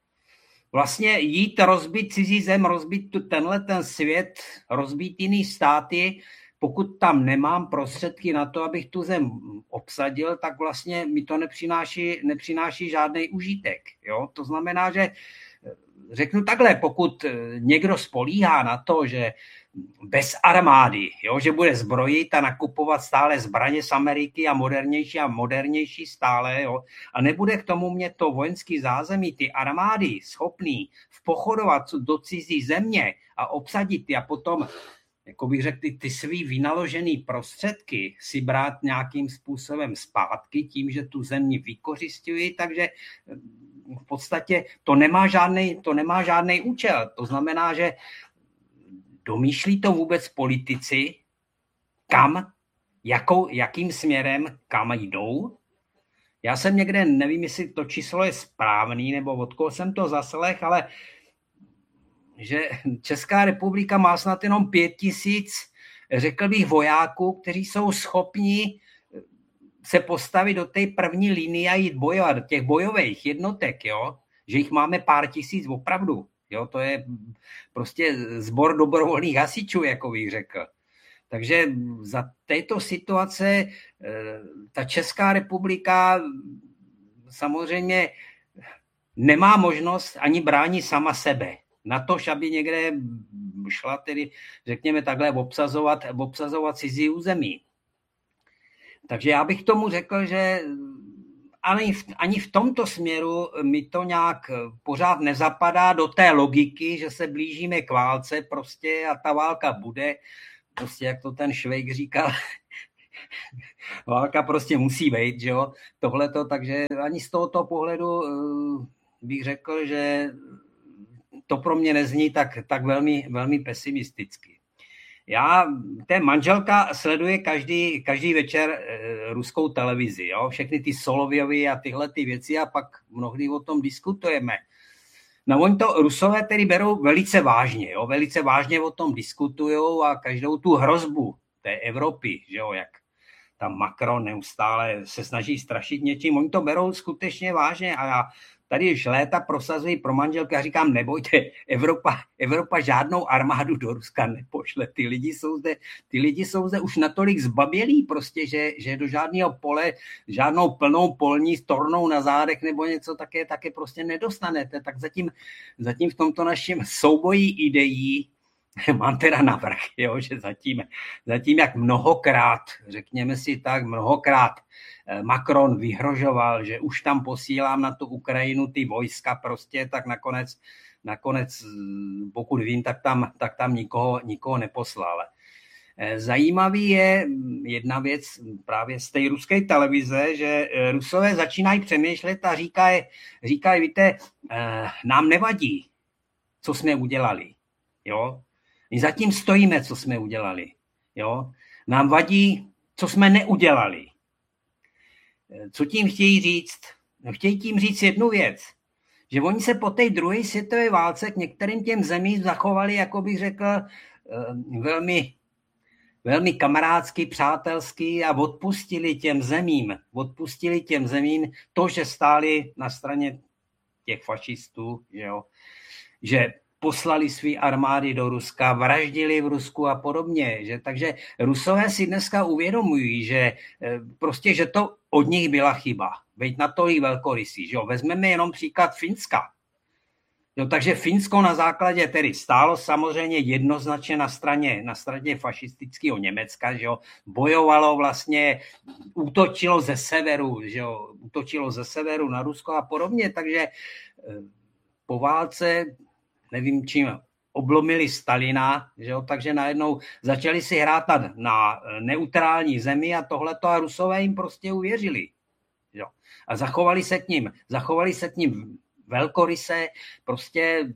Vlastně jít rozbít cizí zem, rozbít tenhle ten svět, rozbít jiný státy, pokud tam nemám prostředky na to, abych tu zem obsadil, tak vlastně mi to nepřináší, nepřináší žádný užitek. Jo? To znamená, že řeknu takhle, pokud někdo spolíhá na to, že bez armády, jo, že bude zbrojit a nakupovat stále zbraně z Ameriky a modernější a modernější stále, jo, a nebude k tomu mít to vojenský zázemí, ty armády schopný vpochodovat do cizí země a obsadit a potom, jako bych řekl, ty, ty svý vynaložený prostředky si brát nějakým způsobem zpátky tím, že tu zemi vykořisťují, takže v podstatě to nemá žádnej, to nemá žádnej účel. To znamená, že domýšlí to vůbec politici, kam, jakou, jakým směrem, kam jdou? Já jsem někde, nevím, jestli to číslo je správný, nebo od koho jsem to zaslech, ale že Česká republika má snad jenom pět tisíc, řekl bych, vojáků, kteří jsou schopni se postavit do té první linie a jít bojovat, do těch bojových jednotek, jo, že jich máme pár tisíc opravdu. Jo, to je prostě sbor dobrovolných hasičů, jako bych řekl. Takže za této situace ta Česká republika samozřejmě nemá možnost ani bránit sama sebe. Na to, aby někde šla tedy, řekněme takhle, obsazovat, obsazovat cizí území. Takže já bych tomu řekl, že ani v, ani v tomto směru mi to nějak pořád nezapadá do té logiky, že se blížíme k válce prostě a ta válka bude, prostě jak to ten Švejk říkal, válka prostě musí být, že jo, tohleto, takže ani z tohoto pohledu bych řekl, že to pro mě nezní tak, tak velmi, velmi pesimisticky. Já, té manželka sleduje každý, každý večer e, ruskou televizi, jo? Všechny ty Solovjovy a tyhle ty věci a pak mnohdy o tom diskutujeme. No oni to Rusové tedy berou velice vážně, jo? Velice vážně o tom diskutujou a každou tu hrozbu té Evropy, že jo? Jak tam Macron neustále se snaží strašit něčím, oni to berou skutečně vážně a já tady už léta prosazují pro manželky a říkám, nebojte, Evropa, Evropa žádnou armádu do Ruska nepošle. Ty lidi jsou zde, ty lidi jsou zde už natolik zbabělí prostě, že, že do žádného pole, žádnou plnou polní s tornou na zádech nebo něco také, také prostě nedostanete. Tak zatím, zatím v tomto našem souboji ideí mám teda navrch, jo, že zatím, zatím jak mnohokrát, řekněme si tak, mnohokrát Macron vyhrožoval, že už tam posílám na tu Ukrajinu ty vojska prostě, tak nakonec, nakonec pokud vím, tak tam, tak tam nikoho, nikoho neposlal. Zajímavý je jedna věc právě z té ruské televize, že Rusové začínají přemýšlet a říkají, říkají, víte, nám nevadí, co jsme udělali, jo. My zatím stojíme, co jsme udělali. Jo? Nám vadí, co jsme neudělali. Co tím chtějí říct? No, chtějí tím říct jednu věc, že oni se po té druhé světové válce k některým těm zemím zachovali, jako bych řekl, velmi, velmi kamarádsky, přátelsky a odpustili těm zemím, odpustili těm zemím to, že stáli na straně těch fašistů, že, jo? Že poslali své armády do Ruska, vraždili v Rusku a podobně. Že? Takže Rusové si dneska uvědomují, že prostě, že to od nich byla chyba. Veď natolik velkorysí. Že jo? Vezmeme jenom příklad Finska. Jo, takže Finsko na základě tedy stálo samozřejmě jednoznačně na straně, na straně fašistického Německa, že jo? Bojovalo vlastně, útočilo ze severu, že jo? Útočilo ze severu na Rusko a podobně. Takže po válce nevím čím, oblomili Stalina, že jo? Takže najednou začali si hrát na, na neutrální zemi a tohleto a Rusové jim prostě uvěřili. Že jo? A zachovali se k ním, zachovali se k ním velkoryse, prostě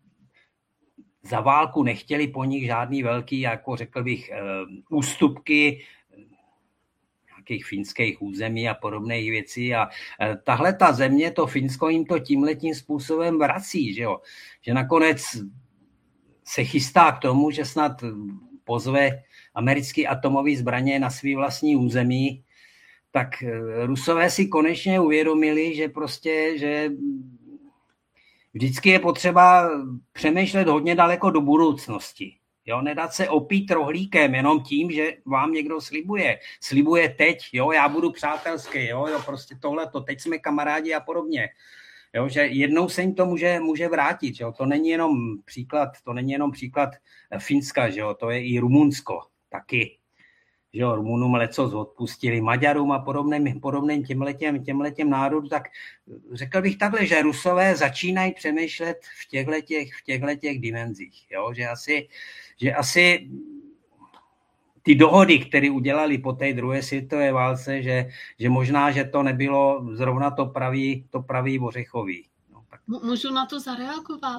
za válku nechtěli po nich žádný velký, jako řekl bych, ústupky nějakých finských území a podobných věcí. A tahle ta země, to Finsko jim to tímhletím způsobem vrací, že jo? Že nakonec se chystá k tomu, že snad pozve americké atomové zbraně na svý vlastní území, tak Rusové si konečně uvědomili, že prostě, že vždycky je potřeba přemýšlet hodně daleko do budoucnosti. Jo, nedat se opít rohlíkem jenom tím, že vám někdo slibuje. Slibuje teď, jo, já budu přátelský, jo, jo, prostě tohleto, teď jsme kamarádi a podobně. Jo, že jednou se jim to může, může vrátit, jo. To není jenom příklad, to není jenom příklad Finska, že jo, to je i Rumunsko taky. Že jo, Rumunům lecos odpustili, Maďarům a podobným, podobným těmhletěm, těmhletěm národům, tak řekl bych takhle, že Rusové začínají přemýšlet v těchhletěch, v těchhletěch dimenzích, jo, že asi, že asi ty dohody, které udělali po té druhé světové válce, že, že možná, že to nebylo zrovna to pravý, to pravý ořechový. No, tak. Můžu na to zareagovat?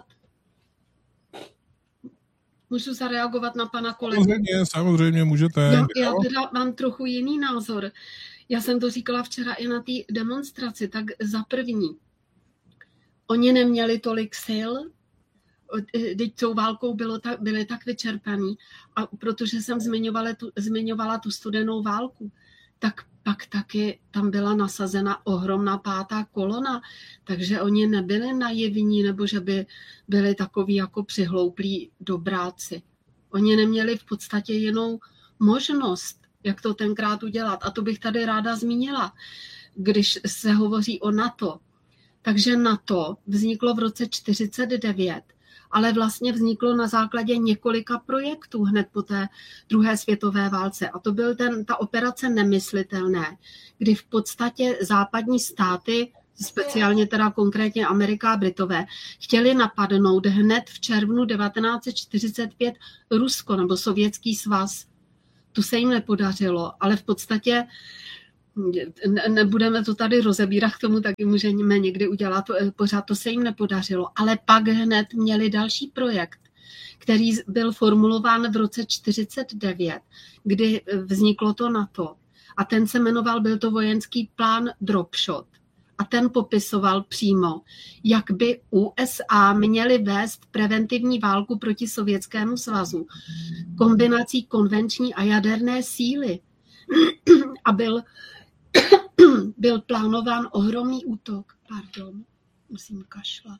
Můžu zareagovat na pana kolegu? Samozřejmě, samozřejmě můžete. Já, já teda mám trochu jiný názor. Já jsem to říkala včera i na té demonstraci. Tak za první, oni neměli tolik sil, teď tou válkou bylo tak, byli tak vyčerpaní. A protože jsem zmiňovala tu, zmiňovala tu studenou válku, tak pak taky tam byla nasazena ohromná pátá kolona, takže oni nebyli naivní, nebo že by byli takoví jako přihlouplí dobráci. Oni neměli v podstatě jinou možnost, jak to tenkrát udělat. A to bych tady ráda zmínila, když se hovoří o NATO. Takže NATO vzniklo v roce čtyřicet devět, ale vlastně vzniklo na základě několika projektů hned po té druhé světové válce. A to byl ten, ta operace Nemyslitelné, kdy v podstatě západní státy, speciálně teda konkrétně Amerika a Britové, chtěli napadnout hned v červnu devatenáct set čtyřicet pět Rusko nebo Sovětský svaz. To se jim nepodařilo, ale v podstatě nebudeme to tady rozebírat, k tomu taky můžeme někdy udělat, pořád to se jim nepodařilo, ale pak hned měli další projekt, který byl formulován v roce čtyřicet devět, kdy vzniklo to NATO. A ten se jmenoval, byl to vojenský plán Dropshot. A ten popisoval přímo, jak by U S A měly vést preventivní válku proti Sovětskému svazu kombinací konvenční a jaderné síly. A byl, byl plánován ohromný útok. Pardon, musím kašlat.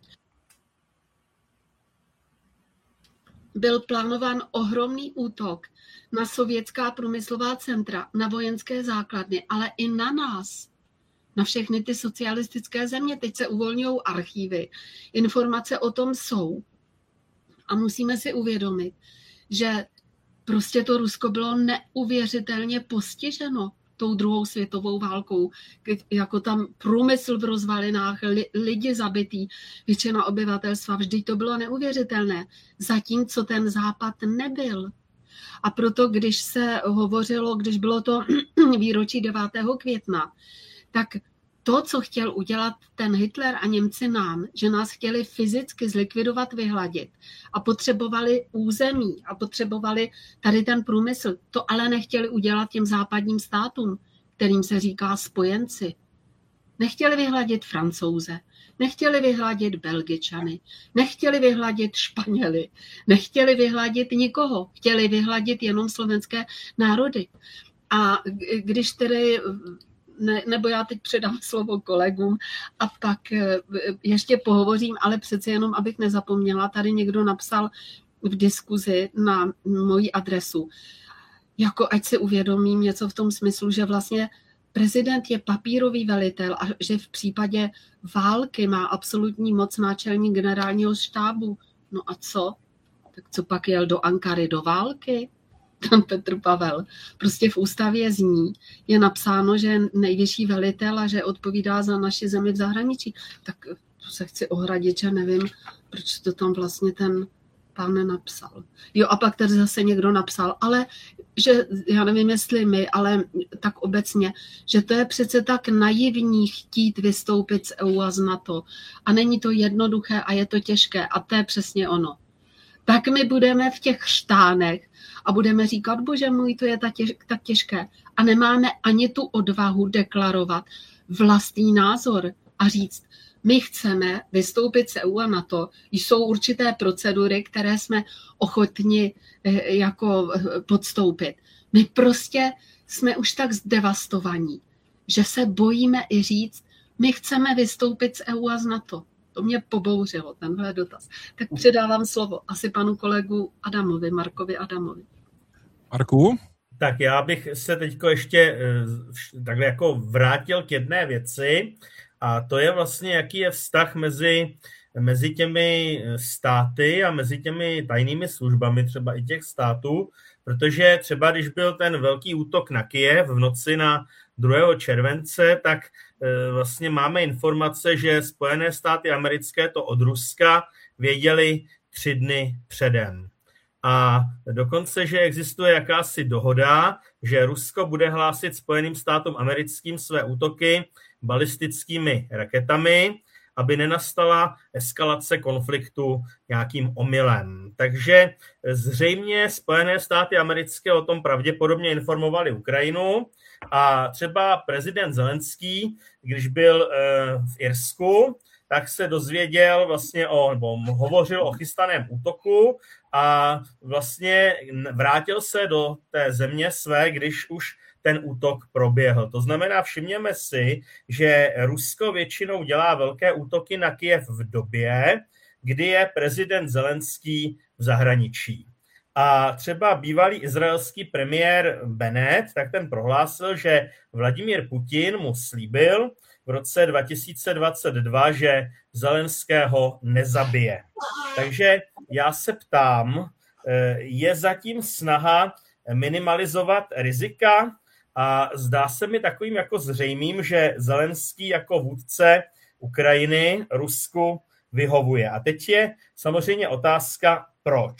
Byl plánován ohromný útok na sovětská průmyslová centra, na vojenské základny, ale i na nás, na všechny ty socialistické země. Teď se uvolňují archívy. Informace o tom jsou. A musíme si uvědomit, že prostě to Rusko bylo neuvěřitelně postiženo tou druhou světovou válkou. Jako tam průmysl v rozvalinách, li, lidi zabitý, většina obyvatelstva. Vždyť to bylo neuvěřitelné. Zatímco ten západ nebyl. A proto, když se hovořilo, když bylo to výročí devátého května, tak to, co chtěl udělat ten Hitler a Němci nám, že nás chtěli fyzicky zlikvidovat, vyhladit a potřebovali území a potřebovali tady ten průmysl, to ale nechtěli udělat těm západním státům, kterým se říká spojenci. Nechtěli vyhladit Francouze, nechtěli vyhladit Belgičany, nechtěli vyhladit Španěly, nechtěli vyhladit nikoho, chtěli vyhladit jenom slovenské národy. A když tedy... Ne, nebo já teď předám slovo kolegům a pak ještě pohovořím, ale přece jenom, abych nezapomněla, tady někdo napsal v diskuzi na moji adresu, jako ať si uvědomím něco v tom smyslu, že vlastně prezident je papírový velitel a že v případě války má absolutní moc náčelník generálního štábu. No a co? Tak co pak jel do Ankary do války? Pan Petr Pavel. Prostě v ústavě zní, je napsáno, že je nejvyšší velitel a že odpovídá za naši zemi v zahraničí. Tak to se chci ohradit, že nevím, proč to tam vlastně ten pán nenapsal. Jo, a pak tady zase někdo napsal, ale že, já nevím, jestli my, ale tak obecně, že to je přece tak naivní chtít vystoupit z E U a z NATO. A není to jednoduché a je to těžké. A to je přesně ono. Tak my budeme v těch štánech a budeme říkat, bože můj, to je tak těžké. A nemáme ani tu odvahu deklarovat vlastní názor a říct, my chceme vystoupit z E U a NATO, jsou určité procedury, které jsme ochotni jako podstoupit. My prostě jsme už tak zdevastovaní, že se bojíme i říct, my chceme vystoupit z E U a z NATO. To mě pobouřilo, tenhle dotaz. Tak předávám slovo asi panu kolegu Adamovi, Markovi Adamovi. Marku? Tak já bych se teď ještě takhle jako vrátil k jedné věci a to je vlastně, jaký je vztah mezi, mezi těmi státy a mezi těmi tajnými službami třeba i těch států, protože třeba když byl ten velký útok na Kyjev v noci na druhého července, tak vlastně máme informace, že Spojené státy americké to od Ruska věděli tři dny předem. A dokonce, že existuje jakási dohoda, že Rusko bude hlásit Spojeným státům americkým své útoky balistickými raketami, aby nenastala eskalace konfliktu nějakým omylem. Takže zřejmě Spojené státy americké o tom pravděpodobně informovali Ukrajinu a třeba prezident Zelenský, když byl v Irsku, tak se dozvěděl vlastně o, nebo hovořil o chystaném útoku a vlastně vrátil se do té země své, když už ten útok proběhl. To znamená, všimněme si, že Rusko většinou dělá velké útoky na Kyjev v době, kdy je prezident Zelenský v zahraničí. A třeba bývalý izraelský premiér Bennett, tak ten prohlásil, že Vladimír Putin mu slíbil v roce dva tisíce dvacet dva, že Zelenského nezabije. Takže já se ptám, je zatím snaha minimalizovat rizika a zdá se mi takovým jako zřejmým, že Zelenský jako vůdce Ukrajiny Rusku vyhovuje. A teď je samozřejmě otázka, proč.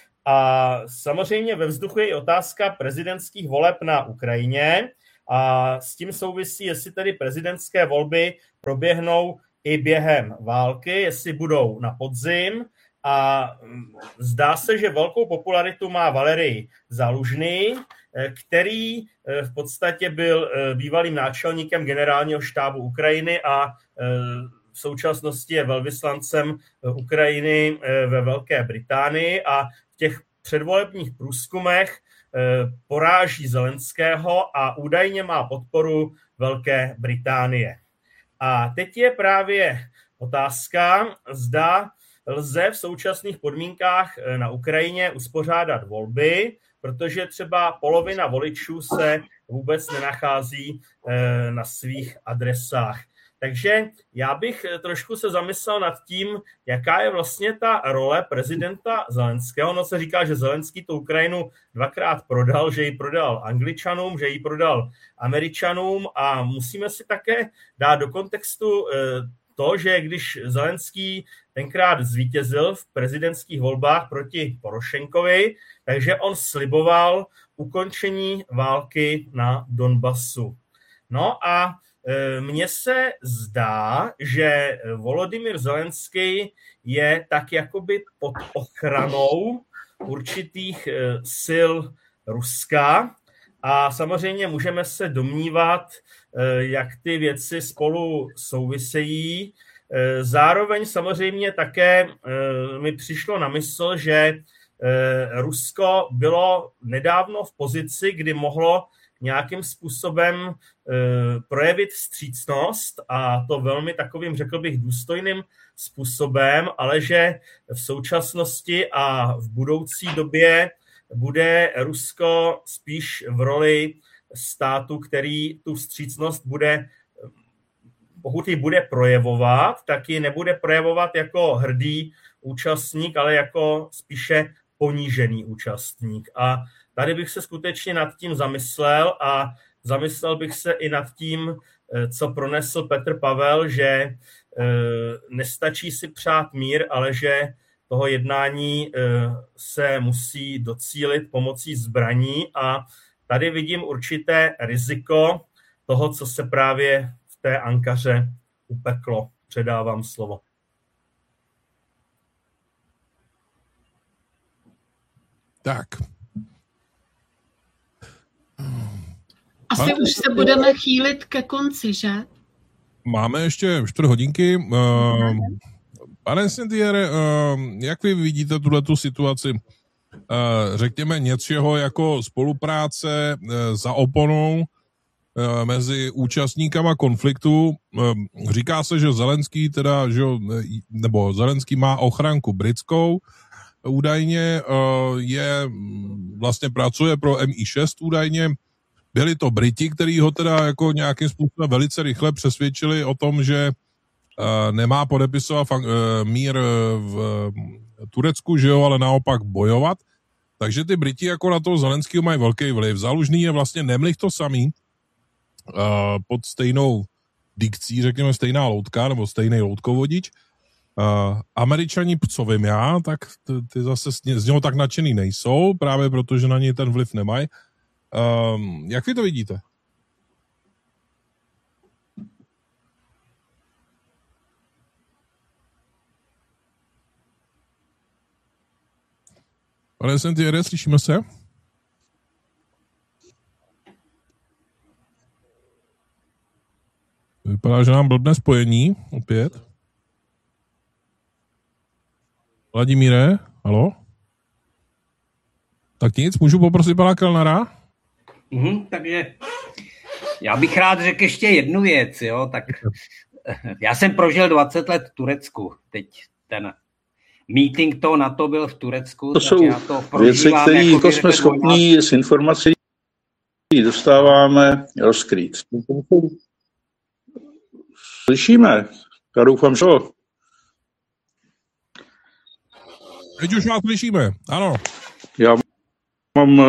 A samozřejmě ve vzduchu je otázka prezidentských voleb na Ukrajině a s tím souvisí, jestli tedy prezidentské volby proběhnou i během války, jestli budou na podzim. A zdá se, že velkou popularitu má Valerij Zalužný, který v podstatě byl bývalým náčelníkem generálního štábu Ukrajiny a v současnosti je velvyslancem Ukrajiny ve Velké Británii a v těch předvolebních průzkumech poráží Zelenského a údajně má podporu Velké Británie. A teď je právě otázka, zda lze v současných podmínkách na Ukrajině uspořádat volby, protože třeba polovina voličů se vůbec nenachází na svých adresách. Takže já bych trošku se zamyslel nad tím, jaká je vlastně ta role prezidenta Zelenského. No se říká, že Zelenský tu Ukrajinu dvakrát prodal, že ji prodal Angličanům, že ji prodal Američanům a musíme si také dát do kontextu to, že když Zelenský tenkrát zvítězil v prezidentských volbách proti Porošenkovi, takže on sliboval ukončení války na Donbasu. No a mně se zdá, že Volodymyr Zelenský je tak jakoby pod ochranou určitých sil Ruska a samozřejmě můžeme se domnívat, jak ty věci spolu souvisejí. Zároveň samozřejmě také mi přišlo na mysl, že Rusko bylo nedávno v pozici, kdy mohlo nějakým způsobem projevit vstřícnost a to velmi takovým, řekl bych, důstojným způsobem, ale že v současnosti a v budoucí době bude Rusko spíš v roli státu, který tu vstřícnost bude, pokud ji bude projevovat, tak ji nebude projevovat jako hrdý účastník, ale jako spíše ponížený účastník. A tady bych se skutečně nad tím zamyslel a zamyslel bych se i nad tím, co pronesl Petr Pavel, že nestačí si přát mír, ale že toho jednání se musí docílit pomocí zbraní a tady vidím určité riziko toho, co se právě v té Ankaře upeklo. Předávám slovo. Tak. Asi Ale... už se budeme chýlit ke konci, že? Máme ještě čtvrt hodinky. Pane Sentiere, jak vy vidíte tuhletu situaci? Řekněme něčeho jako spolupráce za oponou mezi účastníkama konfliktu. Říká se, že Zelenský teda, že, nebo Zelenský má ochranku britskou, údajně je, vlastně pracuje pro M I šest údajně. Byli to Briti, kteří ho teda jako nějakým způsobem velice rychle přesvědčili o tom, že nemá podepisovat mír v Turecku, že jo, ale naopak bojovat. Takže ty Briti jako na toho Zelenského mají velký vliv. Zalužný je vlastně nemlich to samý, pod stejnou dikcí, řekněme stejná loutka, nebo stejný loutkovodič. Uh, Američani, co vím já, tak ty, ty zase z něho tak nadšený nejsou, právě protože na něj ten vliv nemají. Um, jak vy to vidíte? Pane Sentiere, slyšíme se? Vypadá, že nám blbne spojení opět. Vladimíre, halo? Tak nic, můžu poprosit pana Kellnera? Mhm, takže já bych rád řekl ještě jednu věc, jo, tak já jsem prožil dvacet let v Turecku, teď ten meeting to NATO byl v Turecku. To jsou já to věci, které jako to jsme schopní s informací dostáváme rozkrýt. Slyšíme? Já doufám, že jo. Teď už vás slyšíme, ano. Já mám...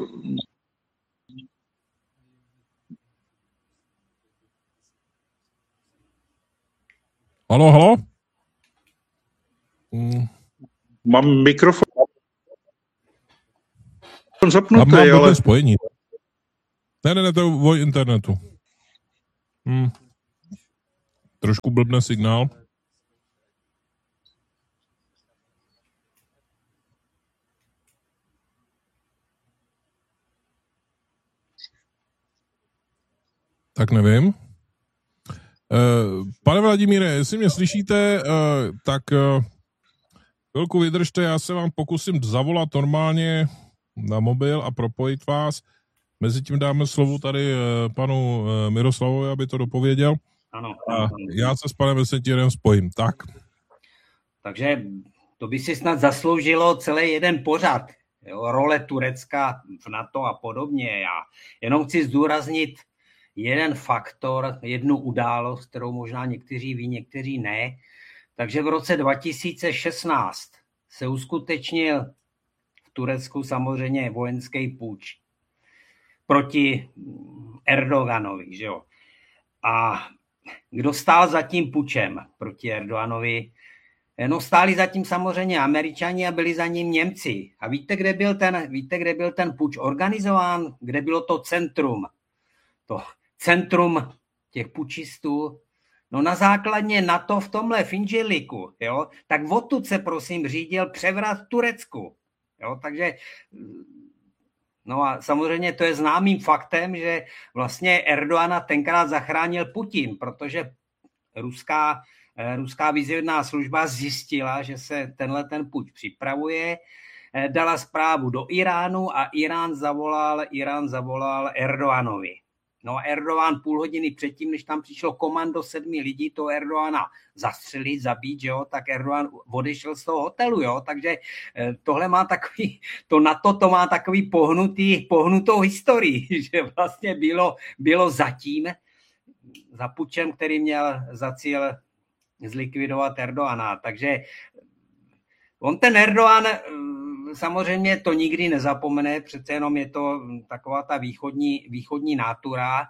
Halo, halo? Hmm. Mám mikrofon zapnutý, mám ale... spojení. Ne, ne, ne, to je o internetu. Hmm. Trošku blbne signál. Tak nevím. Pane Vladimíre, jestli mě slyšíte, tak chvilku vydržte, já se vám pokusím zavolat normálně na mobil a propojit vás. Mezitím dáme slovo tady panu Miroslavovi, aby to dopověděl. Ano. A já se s panem Vesetírem spojím. Tak. Takže to by si snad zasloužilo celý jeden pořad. Jo, role Turecka v NATO a podobně. Já jenom chci zdůraznit jeden faktor, jednu událost, kterou možná někteří ví, někteří ne. Takže v roce dva tisíce šestnáct se uskutečnil v Turecku samozřejmě vojenský puč proti Erdoganovi. Že jo? A kdo stál za tím pučem proti Erdoganovi? No stáli za tím samozřejmě Američani a byli za ním Němci. A víte, kde byl ten, víte, kde byl ten puč organizován? Kde bylo to centrum? To centrum těch pučistů? No na základně NATO v tomhle v Inžiliku, jo? Tak odtud se prosím řídil převrat v Turecku. Jo? Takže no a samozřejmě to je známým faktem, že vlastně Erdogana tenkrát zachránil Putin, protože ruská, ruská výzvědná služba zjistila, že se tenhle ten puč připravuje, dala zprávu do Iránu a Irán zavolal, Irán zavolal Erdoganovi. No Erdogan půl hodiny předtím, než tam přišlo komando sedmi lidí, to Erdogana zastřelit, zabít, že jo, tak Erdogan odešel z toho hotelu, jo, takže tohle má takový, to NATO to má takový pohnutý, pohnutou historii, že vlastně bylo, bylo zatím za pučem, který měl za cíl zlikvidovat Erdogana, takže on ten Erdogan samozřejmě to nikdy nezapomene, přece jenom je to taková ta východní, východní nátura.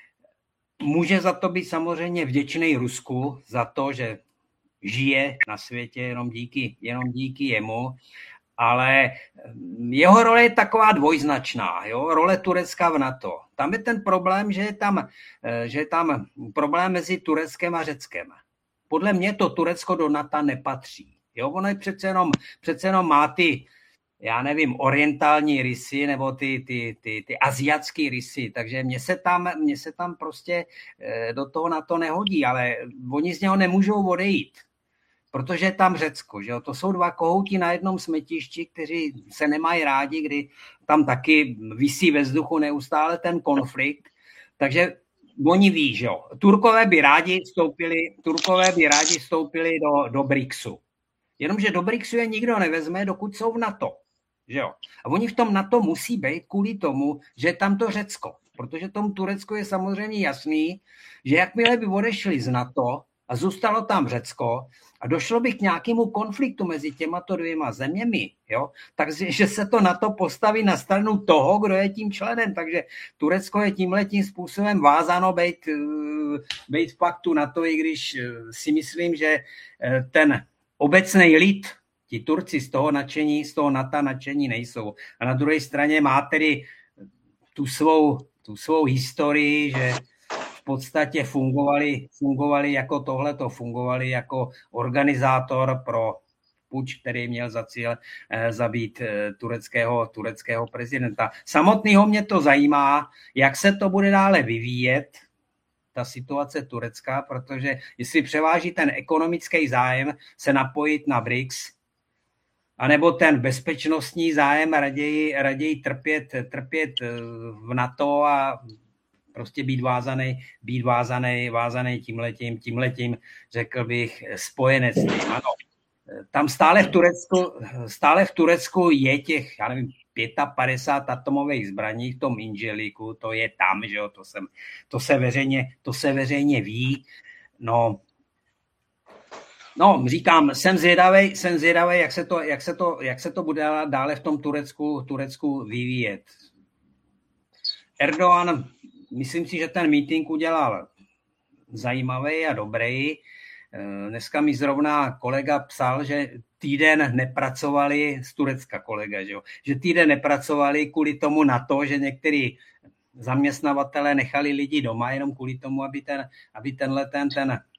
Může za to být samozřejmě vděčný Rusku, za to, že žije na světě jenom díky, jenom díky jemu, ale jeho role je taková dvojznačná, jo? Role Turecka v NATO. Tam je ten problém, že je tam, že je tam problém mezi Tureckem a Řeckem. Podle mě to Turecko do NATO nepatří. Jo? Ono je přece jenom, přece jenom má ty, já nevím, orientální rysy nebo ty, ty, ty, ty asiatský rysy, takže mně se tam, mně se tam prostě do toho NATO nehodí, ale oni z něho nemůžou odejít, protože je tam Řecko, že jo? To jsou dva kohouti na jednom smetišti, kteří se nemají rádi, kdy tam taky visí ve vzduchu neustále ten konflikt, takže oni ví, že jo? Turkové by rádi vstoupili, Turkové by rádi vstoupili do, do BRICSu, jenomže do BRICSu je nikdo nevezme, dokud jsou v NATO. Že jo? A oni v tom NATO musí být kvůli tomu, že je tam to Řecko. Protože tomu Turecku je samozřejmě jasný, že jakmile by odešli z NATO a zůstalo tam Řecko a došlo by k nějakému konfliktu mezi těmato dvěma zeměmi, jo? Takže se to NATO postaví na stranu toho, kdo je tím členem. Takže Turecko je tímhletím způsobem vázáno být, být v paktu NATO, i když si myslím, že ten obecný lid, ti Turci z toho nadšení, z toho NATO nadšení nejsou. A na druhé straně má tedy tu svou, tu svou historii, že v podstatě fungovali, fungovali jako tohleto, fungovali jako organizátor pro puč, který měl za cíl eh, zabít eh, tureckého, tureckého prezidenta. Samotného mě to zajímá, jak se to bude dále vyvíjet, ta situace Turecka, protože jestli převáží ten ekonomický zájem se napojit na BRICS, anebo ten bezpečnostní zájem raději, raději trpět, trpět v NATO a prostě být vázaný, být vázaný, vázaný tímhletím, tímhletím, řekl bych, spojenectvím. Ano. Tam stále v Turecku, stále v Turecku je těch, já nevím, padesát pět atomových zbraní v tom Inželiku, to je tam, že jo, to, jsem, to, se veřejně, to se veřejně ví. No, no říkám, jsem zvědavý, jsem zvědavý, jak se to, jak se to, jak se to bude dále v tom Turecku, Turecku vyvíjet. Erdogan, myslím si, že ten meeting udělal zajímavý a dobrý. Dneska mi zrovna kolega psal, že týden nepracovali, z Turecka kolega, že, jo, že týden nepracovali kvůli tomu na to, že některý zaměstnavatele nechali lidi doma jenom kvůli tomu, aby, ten, aby tenhle ten, ten